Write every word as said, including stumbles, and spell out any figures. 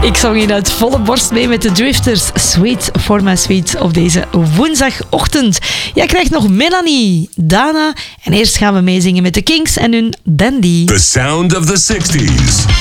Ik zong hier uit volle borst mee met de Drifters. Sweet for my sweet op deze woensdagochtend. Jij krijgt nog Melanie, Dana en eerst gaan we meezingen met de Kings en hun Dandy. The sound of the sixties.